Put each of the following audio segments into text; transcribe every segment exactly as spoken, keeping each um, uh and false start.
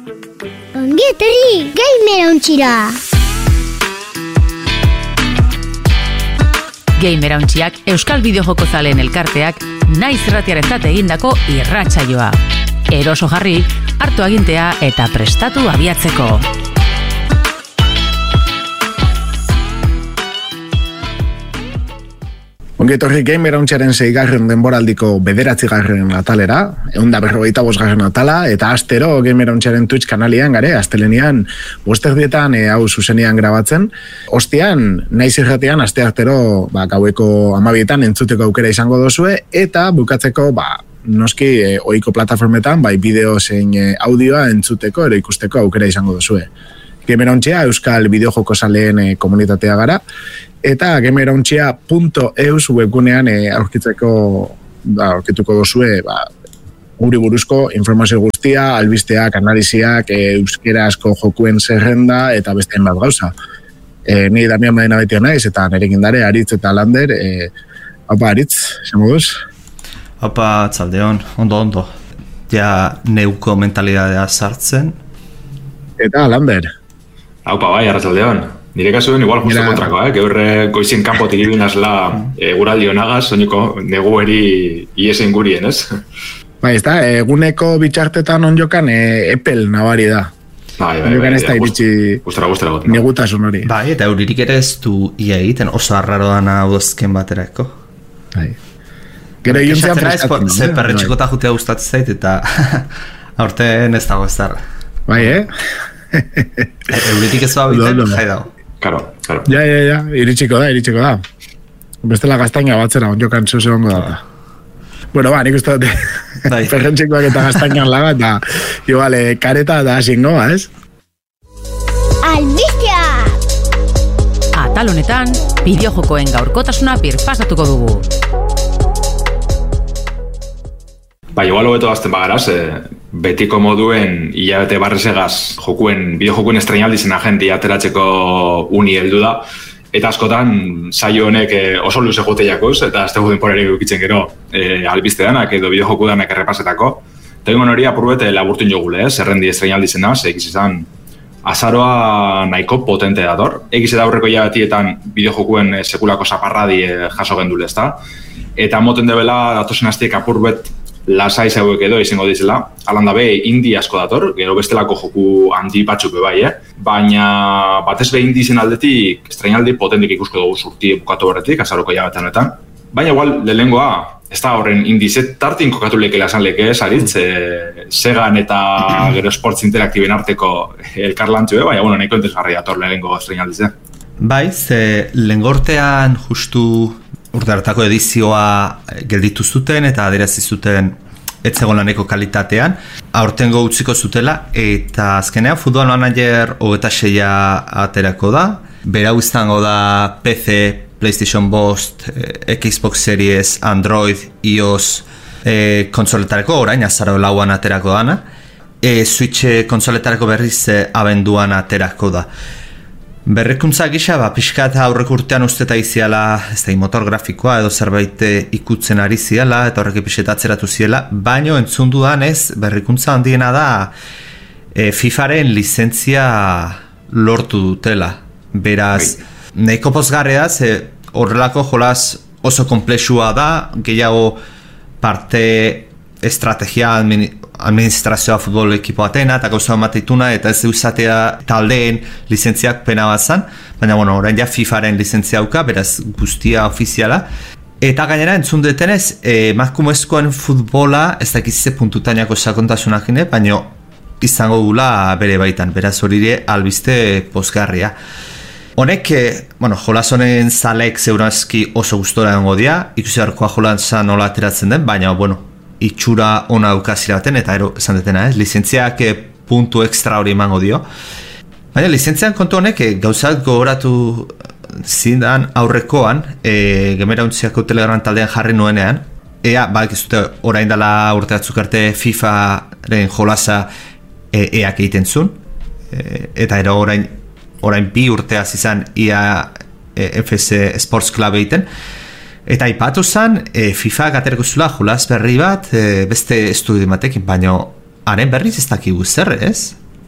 Ongi etorri, Gamerauntxira! Gamerauntxiak Euskal Bideojoko zaleen elkarteak naiz irratiarentzat egindako irratsaioa. Eroso jarri, hartu agintea eta prestatu abiatzeko. Ongi etorri Gamerauntxaren seigarren denboraldiko bederatzigarren atalera, ehun eta berrogeita bosgarren atala, eta astero Gamerauntxaren Twitch kanalian gare, astelenean bosterdietan e, hau zuzenean grabatzen. Ostian, naiz irratian, aste artero ba, gaueko amabietan entzuteko aukera izango dozue, eta bukatzeko, ba, noski, e, ohiko plataformetan, bai bideo zein e, audioa entzuteko, ero ikusteko aukera izango dozue. Gamerauntxea, Euskal Bideojoko zaleen e, komunitatea gara, eta gamerauntxea punto eus webgunean e, aurkitzeko, ba, aurkituko dozue, ba, guri buruzko informazio guztia, albisteak, analiziak, e, euskerazko jokuen zerrenda, eta besteen bat gauza. E, ni Damian Madina Betio naiz, eta nerekin dare, Aritz eta Lander, e, haupa Aritz, zen moduz? Haupa, txaldeon, ondo, ondo. Ja, neuko mentalidadea sartzen. Eta Lander? Haupa, bai, arratsaldeon. Nire kasuen igual justo Mira. kontrako, eh? Geurre goizien kanpotik ibinazla e, guraldi honagaz, soñuko negueri iesen gurien, ez? Bai, ez da, eguneko bitxartetan onjokan e, epel nabari da. Bai, bai, onjokan ez da iritsi gustara, gustara goten. Negutasun hori. Bai, eta euririk ere ez du ia egiten oso arraroan udozken baterako. Bai. Gero iuntzean freskatzen. Ze perretxikota jutea gustatzen zait, eta aurten ez dago ez darra. Bai, eh? Euritik ez da biten, jai dago. Claro, claro. Ja, ja, ja, iritsiko da, iritsiko da. Bestela gaztaina batzera, onjokan zeuze ongo da. Bueno, ba, nik uste dute perrentzikoak eta gaztainan laga, eta igual, kareta da asingoa, ez? Albistea! Atal honetan, bideojokoen gaurkotasuna birpasatuko dugu. Ba, igual hobeto azten bagaraz, eh, betiko moduen hilabete barrezegaz jokuen, bideojokuen estreinaldi zen agenti ateratzeko uni heldu da, eta askotan saio honek eh, oso luze jote jakoz, eta azte guden porari dukitzen gero eh, albiste danak edo bideojoku danak errepasetako. Eta egon hori apurbete laburtun jogule, eh, zerrendi estreinaldi zena, ze egiz izan azaroa nahiko potente dator. Egiz eta aurreko hilabetietan bideojokuen eh, sekulako zaparradi eh, jaso gendule, ezta? Eta moten debela datozen aztiek apurbet lasai zauek edo izango dizela, alanda be indi asko dator, gero bestelako joku handi batzuk bai, eh? Baina batez be indi zen aldetik estreinaldi potentik ikusko dugu surti bukatu horretik, azaroko jabetan honetan. Baina igual, lehengoa, ez da horren indi zet tartin kokatu lekela esan leke, Aritz, e, Segan eta gero Sports Interaktiben arteko elkarlantzu, eh? Baina, bueno, nahiko entesgarri dator lehengo estreinaldi zen. Bai, ze lehengortean justu urte hartako edizioa gelditu zuten eta adierazi zuten ez zegoen laneko kalitatean. Aurtengo utziko zutela eta azkenean Football Manager hogeita seia aterako da. Berau izango da P C, PlayStation bost, Xbox Series, Android, iOS e, konsoletareko orain azaro lauan aterako dana. E, Switch konsoletareko berriz e, abenduan aterako da. Berrikuntza gisa, ba, pixka eta aurreko urtean usteta iziala, ez da, motor grafikoa edo zerbait ikutzen ari ziala, eta horrek epixeta atzeratu ziela, baino entzundu danez, berrikuntza handiena da e, FIFAren lizentzia lortu dutela. Beraz, nahiko pozgarria, ze horrelako jolaz oso komplexua da, gehiago parte estrategia administrazioa futbol ekipo atena eta gauza emateituna eta ez eusatea taldeen lizentziak pena bazan, baina bueno, orain ja FIFAren lizentzia auka, beraz guztia ofiziala. Eta gainera entzun detenez, emakumezkoen futbola ez dakizze puntutainako sakontasunak ine, baina izango gula bere baitan, beraz hori ere albiste pozgarria. Honek, bueno, jolas honen zalek zeurazki oso gustora egongo dia, ikusi harkoa jolasa nola ateratzen den, baina bueno, itxura ona aukazira baten, eta ero esan detena, eh? Lizentziak puntu ekstra hori emango dio. Baina lizentzian kontu honek gauzak gogoratu zindan aurrekoan, e, Gamerauntziako Telegram taldean jarri nuenean, ea, bak ez dute orain dela urte batzuk arte FIFAren jolasa e, eak egiten zuen, e, eta ero orain, orain bi urteaz izan ia e, F C Sports Club egiten, eta ipatu zen, e, FIFA gaterako zula jolas berri bat, e, beste estudio batekin, baina haren berriz ez dakigu zer, ez?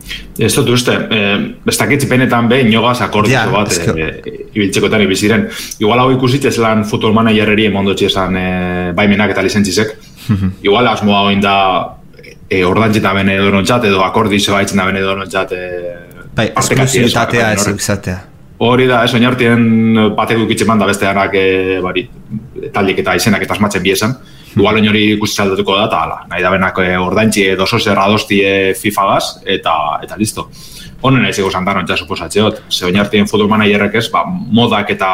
Ez dut uste, eh, ez dakit benetan behin jogaz akordizo Ja, bat eske- eh, ibiltzekotan ibiziren. Igual hau ikusitz ez lan futbol managereri emondotxe esan eh, baimenak eta lizentzizek. Igual asmoa hoin da e, ordantxeta bene edonontzat edo akordizo haitzen da bene edonontzat e, Bai, esklusibitatea ez izatea. Hori da, ez oinartien batek dukitzen man da beste danak e, bari, taldik eta izenak eta asmatzen biesan. Igual oin hori ikusi aldatuko da, eta ala, nahi da benak e, ordantzi edo sozer adosti e, FIFA gaz, eta, eta listo. Honen nahi zego santan ontsa suposatzeot. Ze oinartien futbol managerrek ez, ba, modak eta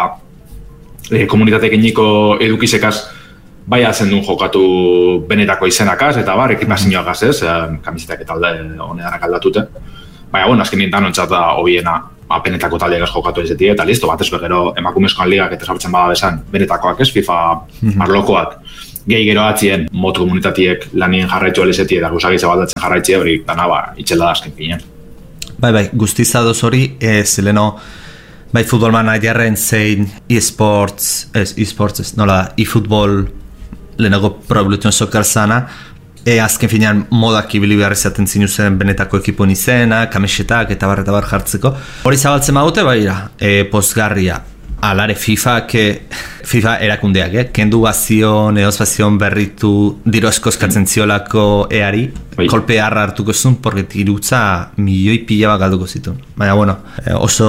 e, komunitatek iniko edukizekaz bai atzen duen jokatu benetako izenakaz, eta bar, ekipazioakaz ez, e, kamisetak eta alde honedanak aldatute. Baina, bueno, azken nintan ontzat da hobiena ba, benetako taldeak ez jokatu ez deti, eta listo, batez begero emakumezkoan ligak eta sartzen bada bezan benetakoak ez, FIFA arlokoak. Gehi gero atzien, mot komunitatiek lanien jarraitzu alizeti eta guzak izabaldatzen jarraitzi hori, dana ba, itxela da azken pinen. Bai, bai, guztizadoz hori, ez, leno, bai, futbol managerren zein e-sports, ez, e-sports, ez, nola, e-futbol, lehenago Pro Evolution Soccer zana, e, azken finean modak ibili behar izaten zinuzen benetako ekipon izena, kamesetak eta bar eta bar jartzeko. Hori zabaltzen badute, bai, e, pozgarria. Alare FIFA, que FIFA erakundeak, eh? Kendu bazion, eosfazion berritu diro asko eskatzen ziolako eari, Bai. kolpe harra hartuko zuen, porque tirutza milioi pila bat galduko zituen. Baina, bueno, oso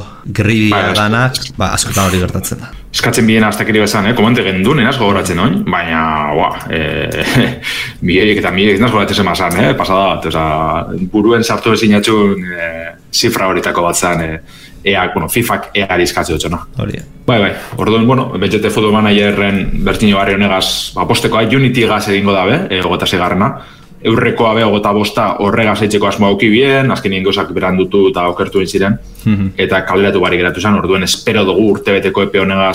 gribia Bai, danak, ba, askotan hori gertatzen da. Eskatzen bien aztekeri bezan, eh? Komente gendun, enaz gogoratzen oin, baina, ua, eh, milioiek eta milioiek enaz gogoratzen zemazan, eh? Pasada bat, oza, buruen sartu ezin atxun eh, zifra horitako bat zan, eh? Ea, bueno, FIFak eari eskatze dutxona. Hori. Bai, bai, orduan, bueno, betxete futbol managerren bertino barri honegaz, ba, postekoa, Unity gaz egingo dabe, e, ogota segarrena. Eurrekoa be, ogota bosta horregaz eitzeko asmoa auki bien, azkenien gozak berandutu eta okertu ziren, eta kaleratu bari geratu zen, orduan, espero dugu urtebeteko epe honegaz,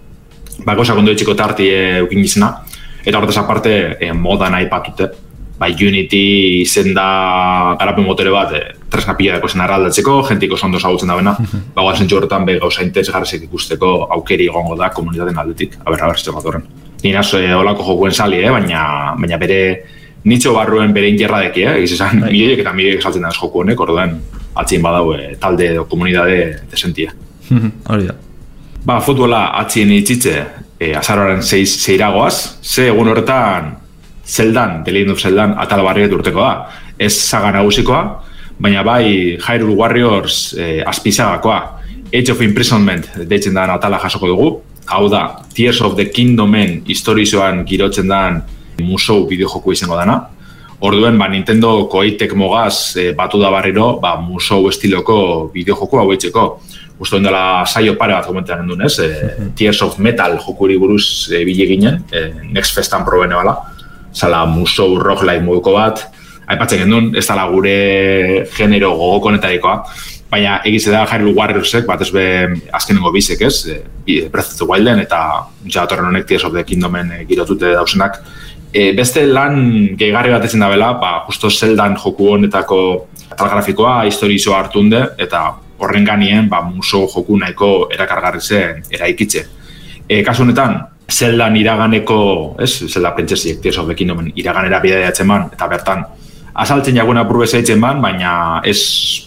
ba, gozak ondo etxeko tarti e, eukin izena, eta horretaz aparte, e, modan aipatute. Bai, Unity izen da garapen motore bat, e, tresna pila dako zen arraldatzeko, jentiko zondo zagutzen da bena, ba, guazen horretan be gauza interesgarrezek ikusteko aukeri egongo da komunitaten aldetik, aber, aber, zitze bat horren. Ninaz, e, olako jokuen sali, eh? baina, baina bere nitxo barruen bere ingerra deki, eh? Egiz esan, milioiek eta milioiek saltzen da joku honek, orduan, atzien badau e, talde edo komunidade desentia. Hori da. Ba, futbola atzien itxitze, e, azaroaren seiz, seiragoaz, ze egun horretan, Zeldan, The Legend of Zeldan, atal barriet urteko da. Ez saga nagusikoa, baina bai Hyrule Warriors eh, azpizagakoa. Age of Imprisonment deitzen da atala jasoko dugu. Hau da, Tears of the Kingdomen historizoan girotzen dan musou bideojoku izango dana. Orduen, ba, Nintendo koitek mogaz eh, batu da barriro, ba, musou estiloko bideojoku hau eitzeko. Uste dela saio pare bat komentean duen, ez? Eh, Tears of Metal jokuri buruz eh, bile ginen, eh, Next Festan probene bala. Zala musou roguelike moduko bat, aipatzen gendun, ez dala gure genero gogokonetarikoa, baina egize da Hyrule Warriorsek, bat ez be azkenengo bizek ez, e, Breath of the Wilden eta jatorren honek Tears of the Kingdomen e, girotute dausenak. E, beste lan gehigarri bat ezin da bela, ba, justo Zeldan joku honetako atal grafikoa, historizoa hartunde, eta horren ganien ba, musou joku nahiko erakargarri zen eraikitze. E, kasu honetan, Zeldan iraganeko, ez, Zelda Princessiek Tears of the Kingdomen iraganera bideatzen man, eta bertan, azaltzen jaguna burbe zeitzen man, baina ez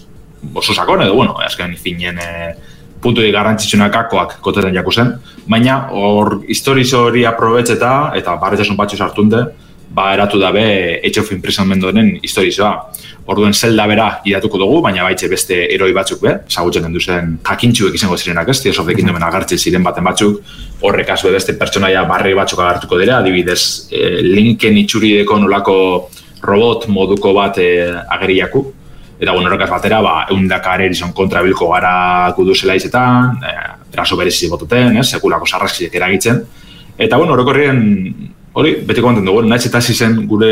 oso sakon edo, bueno, azken finen e, punturik garrantzitsunak akoak kotetan jaku zen, baina hor historizo hori aprobetxeta, eta barretzasun batxu sartunde, ba eratu dabe Age of Imprisonment honen historizoa. Orduen Zelda bera idatuko dugu, baina baitxe beste eroi batzuk be, zagutzen gendu zen jakintxuek izango zirenak ez, Tears of the Kingdomen agertzen ziren baten batzuk, horrek azbe beste pertsonaia barri batzuk agertuko dira, adibidez eh, Linken itxurideko nolako robot moduko bat eh, ageriaku, eta bueno, horrekaz batera, ba, eundaka erison kontra bilko gara guduzela izetan, eh, eraso berezizik botuten, eh, sekulako sarraskiek eragitzen, eta bueno, horrekorrien hori, betiko enten dugu, nahiz eta zen gure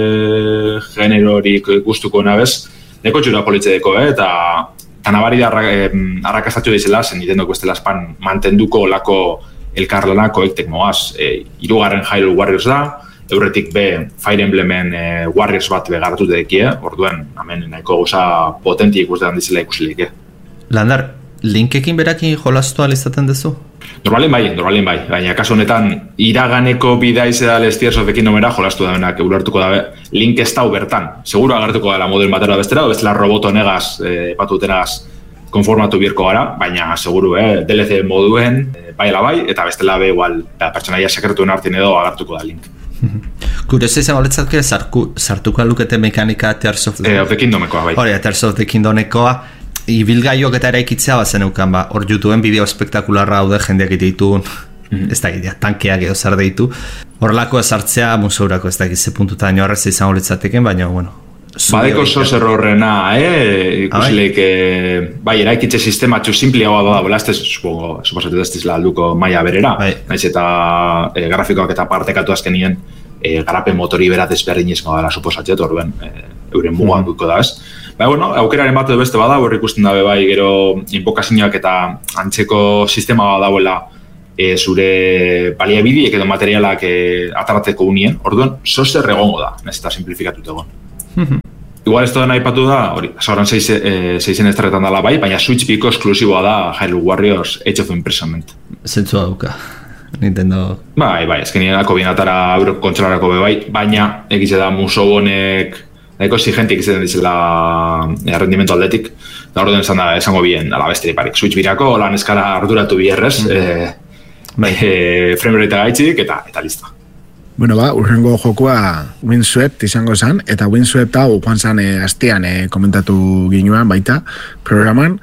generorik gustuko nabez, neko txura politzeeko, eh? eta, eta nabari da arrakastatu dizela, zen Nintendo bestela espan mantenduko olako elkarlanako ektek mogaz. E, irugarren Hyrule Warriors da, eurretik be Fire Emblemen e, Warriors bat begaratut dedekie, orduen, hemen nahiko goza potenti ikusten dizela ikusileike. Landar, linkekin berakin jolastu alizaten duzu? Normalin bai, normalin bai. Baina kasu honetan, iraganeko bidea izeda Lestiers of the Kingdomera jolastu da benak, ulertuko dabe, link ez dau bertan. Seguro agertuko dela moduen batera bestera, bestela roboto negaz, eh, patu tenagaz, konformatu birko gara, baina seguru, eh, D L C moduen, eh, bai ala bai, eta bestela be igual, pertsonaia sekretuen artin edo agertuko da link. Kurioso izango letzatke, sartuko lukete mekanika Tears of the, eh, of the Kingdomekoa, bai. Hori, Tears of the Kingdomekoa, ibilgaiok eta eraikitzea bazenukan, ba, hor YouTubeen bideo espektakularra haude jendeak ditun, mm-hmm. ez da gitea, tankeak edo zer deitu. Horrelako ezartzea museurako ez da gize puntuta nio arreza izango litzateken, baina, bueno. Badeko sos errorrena, eh? Ikusileik, eh, bai, eraikitze sistema txu simpliagoa da, bola, ez supongo, suposatu ez dizla alduko maia berera, bai. Naiz eta eh, grafikoak eta partekatu azkenien, eh, garapen motori berat ezberdin izango dela suposatxet, orduan, eh, euren muga mm. duko da, ez? Ba, bueno, aukeraren bat edo beste bada, hor ikusten dabe bai, gero inbokazioak eta antzeko sistema dauela e, zure baliabideek edo materialak e, ataratzeko unien, orduan, zozer egongo da, nez eta simplifikatut egon. Igual ez da nahi patu da, hori, sauran seizen esterretan dela bai, baina Switch biko esklusiboa da Hyrule Warriors Age of Imprisonment. Zentzua duka, Nintendo... Bai, bai, ezkenierako binatara euro kontsolarako be bai, baina egize da muso honek nahiko exigentik izaten dizela errendimentu aldetik, da orduan esan da esango bien ala besteri parik. Switch birako, lan eskara arduratu bierrez, mm. e, bai. e, frame rate gaitzik, eta, eta listo. Bueno, ba, urrengo jokua Windswept izango zen, eta Windswept hau joan zen e, astean e, komentatu ginuan baita programan.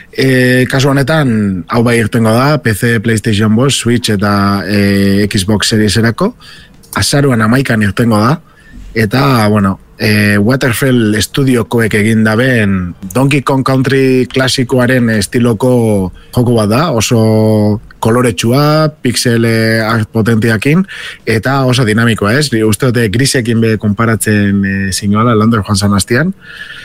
E, kasu honetan, hau bai irtengo da, P C, PlayStation bost, Switch eta e, Xbox Series erako. Azaruan amaikan irtengo da, eta, bueno, e, Waterfall Studiokoek egin daben Donkey Kong Country klasikoaren estiloko joko bat da, oso koloretsua, pixel art potentiakin, eta oso dinamikoa, ez? Uste dute grisekin be konparatzen e, zinuala, Lander joan zan hastian.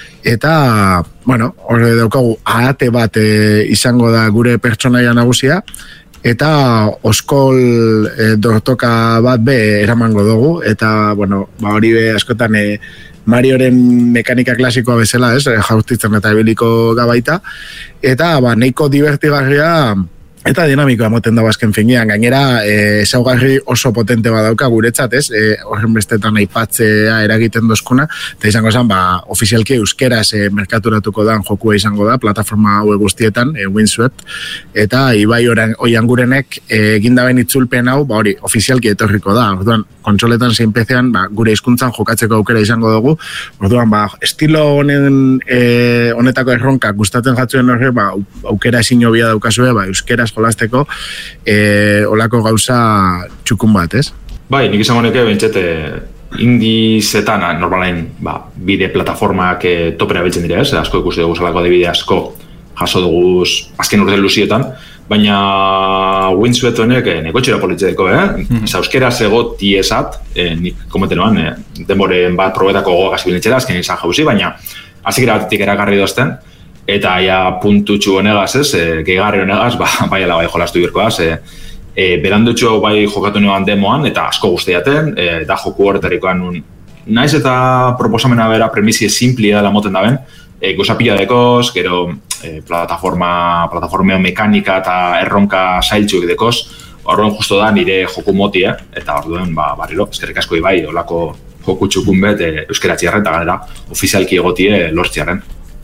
Eta, bueno, horre daukagu, ahate bat e, izango da gure pertsonaia nagusia, eta oskol e, dortoka bat be eramango dugu, eta, bueno, ba hori be askotan e, Marioren mekanika klasikoa bezala, ez? Jaurtitzen eta ebiliko gabaita, eta, ba, nahiko divertigarria eta dinamikoa moten dago azken finean, gainera e, ezaugarri oso potente badauka guretzat, ez? E, horren bestetan aipatzea eragiten dozkuna, eta izango zen, ba, ofizialki euskeraz e, merkaturatuko dan jokua izango da, plataforma hau guztietan, e, Windswept, eta Ibai Oiangurenek egin daben itzulpen hau, ba hori, ofizialki etorriko da, orduan, kontsoletan zein P C-an, ba, gure hizkuntzan jokatzeko aukera izango dugu, orduan, ba, estilo honen, e, honetako erronkak gustatzen jatzuen horre, ba, aukera ezin hobia daukazue, ba, euskeraz jolasteko eh, olako gauza txukun bat, ez? Bai, nik izango neke bentsete indizetan, normalain, ba, bide plataformak e, topera beltzen dira, ez? Asko ikusi dugu zelako de bide asko jaso dugu azken urte luzietan, baina Windswept honek e, neko txera politzeko, eh? Mm-hmm. Euskera zegoti esat, e, nik komentenoan, e, denboren bat probetako gogaz bilintzera, azken izan jauzi, baina azikera batetik erakarri dozten, eta ja puntutxu honegaz, ez, e, gehigarri honegaz, ba, bai ala bai jolastu birkoaz, e, e, berandutxu bai jokatu nioan demoan, eta asko guztiaten, e, da joku horretarikoan nun. Naiz eta proposamena bera premisie simplia dela moten daben, e, gozapila dekoz, gero e, plataforma, plataformeo mekanika eta erronka sailtxuk dekoz, horren justo da nire joku moti, eh? Eta orduen, ba, barriro, eskerrik asko ibai, olako joku txukun bet, e, euskaratziarren, eta ganera, ofizialki egotie lortziarren.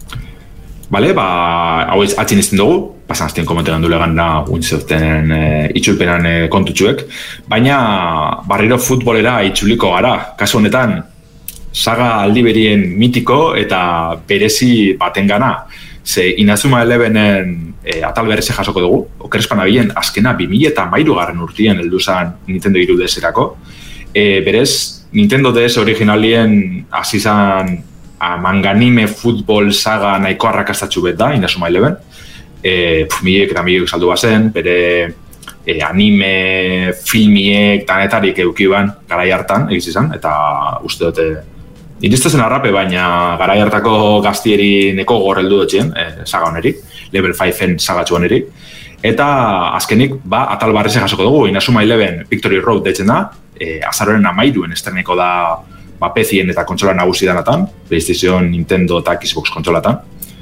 Bale, ba, hau atzin izten dugu, pasan aztien komentean du legan da Windswepten e, itxulpenan e, kontutxuek, baina barriro futbolera itxuliko gara, kasu honetan, saga aldiberien mitiko eta berezi baten gana, ze Inazuma Elevenen e, atal bereze jasoko dugu, okerespan abien azkena bi mila hamairu garren urtien heldu zan Nintendo hiru D S-erako, e, berez, Nintendo D S originalien hasi zan manganime futbol saga nahiko arrakastatxu bet da, Inazuma Eleven. E, miliek eta miliek saldu bazen, bere e, anime, filmiek, danetarik eukiban garai hartan, egiz izan, eta uste dute, iristen arrape, baina garai hartako gaztieri neko gorreldu dutxien, e, saga honeri, level five-en sagatxu honeri. Eta azkenik, ba, atal barreze jasoko dugu, Inazuma Eleven Victory Road deitzen da, e, azaroren amairuen esterneko da ba, P C-en eta kontsola nagusi danatan, PlayStation, Nintendo eta Xbox kontsolatan.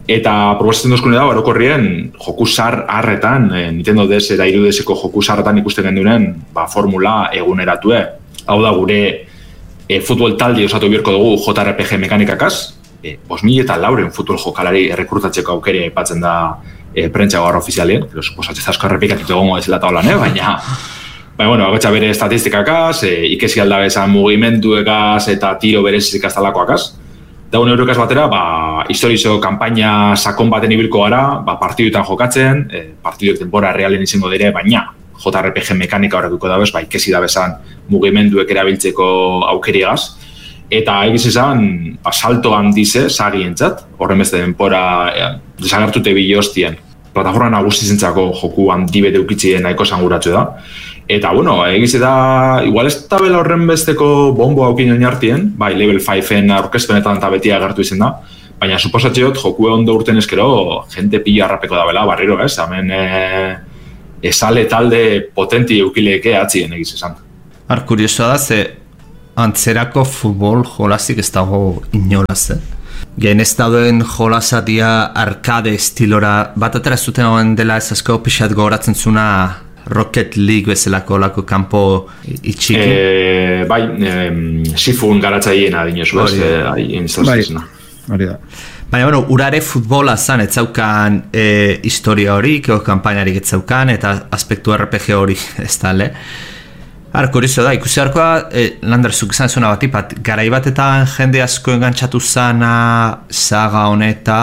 Eta proposatzen duzkune da, orokorrien joku zar harretan, e, Nintendo D S eta hiru D S-ko joku zarretan ikusten gendunen ba, formula eguneratue. Hau da gure e, futbol taldi osatu birko dugu J R P G mekanikakaz, e, bost mila eta lauren futbol jokalari errekrutatzeko aukeri aipatzen da e, prentsa gaur ofizialien, pero suposatzen asko errepikatutu egongo ez lata holan, eh? baina baina, bueno, bakotxa bere estatistikakaz, e, ikesi aldabezan mugimenduekaz eta tiro berezik aztalakoakaz. Da un eurokaz batera, ba, historizo kanpaina sakon baten ibilko gara, ba, partiduetan jokatzen, e, partiduek denbora realen izango dire, baina J R P G mekanika horretuko dabez, ba, ikesi dabezan mugimenduek erabiltzeko aukeriagaz. Eta egiz izan, ba, salto handize, sagientzat, horren beste denbora e, desagertute bilostien. Plataforma nagusizentzako joku handi bete ukitzien nahiko zanguratzu da. Eta, bueno, egiz da, igual ez tabela horren besteko bombo haukin oinartien, bai, level cineen aurkezpenetan eta betia agertu izen da, baina suposatziot, joku ondo urten eskero, jente pila harrapeko dabela, barriro, ez? Hemen e, esale talde potenti eukileke atzien egiz esan. Har, kuriosoa da, ze antzerako futbol jolazik ez dago inolaz, eh? Gen ez dauden jolasatia arkade estilora, bat atera zuten hauen dela ez asko pixat gogoratzen zuna Rocket League bezalako lako kanpo itxiki? E, bai, e, Sifun garatzaiena dinezu, ez? Bai, hori da. Baina, bueno, urare futbola zan, ez zaukan e, historia hori, keo kampainarik ez zaukan, eta aspektu R P G hori ez da, le? Har, kurizo da, ikusi harkoa, e, Lander, zuk izan zuna bat, ipat, garai batetan jende asko engantzatu zana saga honeta,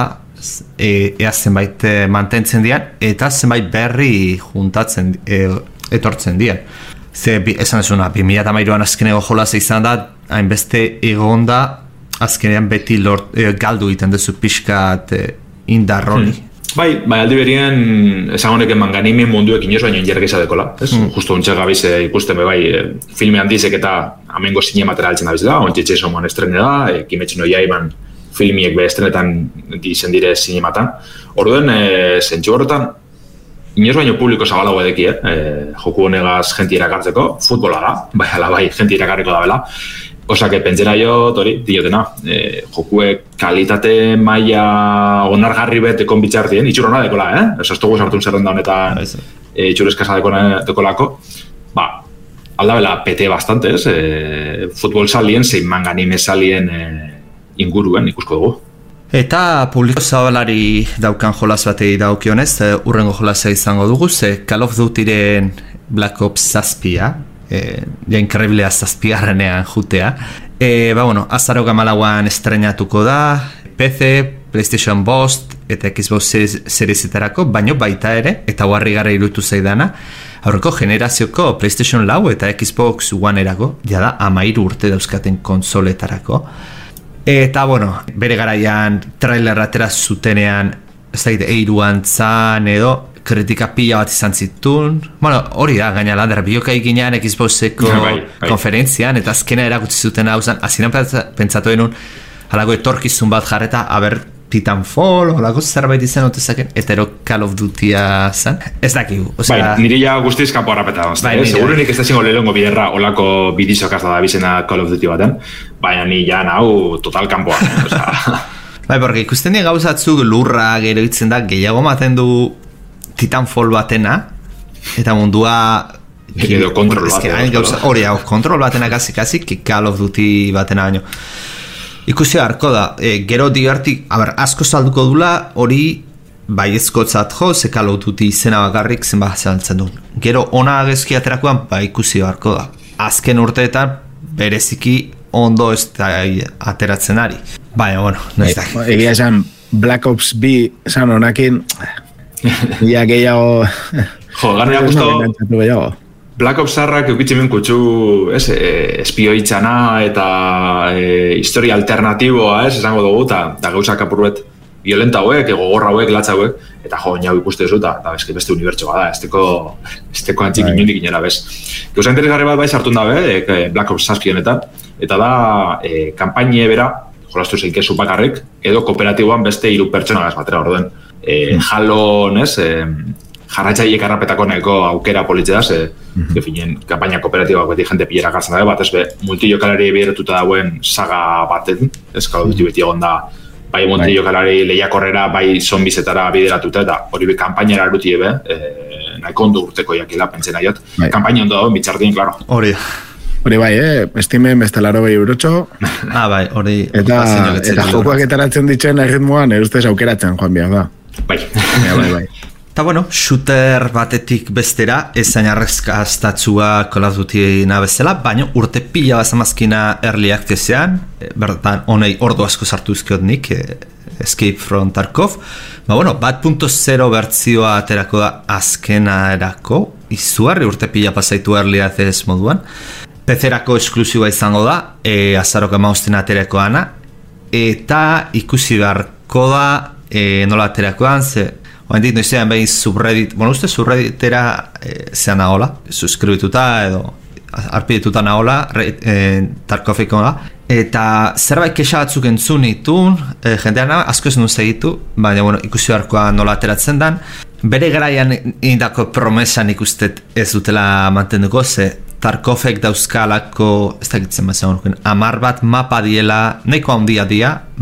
E, ea zenbait e, mantentzen dian, eta zenbait berri juntatzen, e, etortzen dian. Ze, bi, esan ezuna, bi mila hamairuan azkenego jolaz izan da, hainbeste egonda, azkenean beti lort, e, galdu egiten duzu pixkat e, indar hori. Hmm. Bai, bai, aldi berien, esan honek manganimi munduek inoz baino injergeza dekola, ez? Hmm. Justo ontsa gabiz e, ikusten be bai, e, filme handizek eta amengo zinematera altzen dabiz da, ontsa etxesomoan estrene da, e, kimetxen oia iban filmiek be estrenetan izen dire zinematan. Orduen, e, zentsu horretan, inoz baino publiko zabalago edeki, eh? E, joku honegaz jenti irakartzeko, futbola da, bai, ala bai, jenti irakarriko da bela. Osak, pentsera jo, tori, diotena, e, jokuek kalitate maila onargarri bet ekon bitxartien, itxurona dekola, eh? Ez dugu sartun zerrenda honetan e, itxurezkasa dekolako. Ba, aldabela pete bastante, ez? E, futbol salien, zein manganime salien e, inguruen ikusko dugu. Eta publiko zabalari daukan jolas batei daukionez, urrengo jolasa izango dugu, ze Call of Dutyren Black Ops zazpia, e, ja inkarriblea zazpiarrenean jutea. E, ba, bueno, azaroga malauan estrenatuko da, P C, PlayStation bost eta Xbox Seriesetarako, baino baita ere, eta huarri gara irutu zaidana, aurreko generazioko PlayStation lau eta Xbox One erako, jada amairu urte dauzkaten konsoletarako. Eta, bueno, bere garaian trailer atera zutenean, ez da, eiruan zan edo, kritika pila bat izan zitun. Bueno, hori da, gaina Lander, biokai ginean Xboxeko bai, bai. konferentzian, eta azkena erakutsi zuten hau zen, azinan pentsatu denun, halako etorkizun bat jarreta, haber, Titanfall, halako zerbait izan otezaken, eta ero Call of Dutya zen. Ez dakigu, osea... Bai, niri ja guztiz kapo harrapeta, bai, eh? Segurunik ez da zingo lehengo biderra olako bidizokaz da bizena Call of Duty baten, baina ni ja nau total kanpoa, eh? Osea... Bai, porque ikusten dira gauzatzuk lurra gero itzen da, gehiago maten du Titanfall batena, eta mundua... Edo kontrol batena. Hori, hau, kontrol batena kasi-kasi, Call of Duty batena baino. Ikusi harko da, e, gero digartik, aber, asko salduko dula, hori bai ezkotzat jo, ze Call of Duty izena bakarrik zenbat zalantzen du. Gero ona agezki aterakoan, bai ikusi harko da. Azken urteetan, bereziki ondo ez da ateratzen ari. Baina, bueno, no ez da. Egia esan, Black Ops bi esan honakin, ia gehiago... Jo, garria guztu... Black Ops zarrak eukitzen kutsu, ez, e, espioitzana eta e, historia alternatiboa, ez, esango dugu, eta da gauzak apurret violenta hauek, gogorra hauek, latza hauek, eta jo, nau ikuste duzu, eta eski beste unibertsoa da, esteko, esteko antzik inunik inera, bez. Gauza interesgarri bat bai sartun dabe, e, Black Ops zazpi honetan, eta da, e, kampainie bera, jolastu zeikezu bakarrik, edo kooperatiboan beste hiru pertsona gaz batera orduen. E, Halo, ez, e, jarratxaiek arrapetako nahiko aukera politze da, ze, mm -hmm. finen, kampaina kooperatiboak beti jente pilera gartzen dabe, bat ez be, multijokalari bideretuta dauen saga baten, ez Call of Duty beti egon da, bai Monte jokalari lehiakorrera, bai zombizetara bideratuta, eta hori bi kanpainera eruti ebe, e, nahiko ondo urteko jakila, pentsena jot. Bai. Kanpaina ondo dago, bitxardien, klaro. Hori. Hori bai, eh? Estimen bestelaro bai eurotxo. Ah, bai, hori. Eta, eta jokoak etaratzen dituen erritmoan, erustez aukeratzen, Juan Biak da. Bai. Ja, bai, bai. Eta bueno, shooter batetik bestera, ezain arrezkaztatzua Call of Duty bezala, baina urte pila bazamazkina early accessean, bertan honei ordu asko sartu izkiot nik, Escape from Tarkov. Ba bueno, bat punto zero bertzioa aterako da azkena erako, izugarri urte pila pasaitu early access moduan. P C-erako esklusiba izango da, e, azaroko amausten aterako ana, eta ikusi beharko da e, nola aterakoan, ze oendik noizean behin subreddit, bueno, uste subredditera e, zean nagola, suskribituta edo arpidetuta nagola, e, Tarkoviko da, eta zerbait kexa batzuk entzun itun, e, jendean asko ez nuen segitu, baina bueno, ikusi beharkoa nola ateratzen dan, bere garaian indako promesan ikustet ez dutela mantenduko, ze Tarkovek dauzkalako, ez dakitzen bezan, amar bat mapa diela, nahiko handia dia,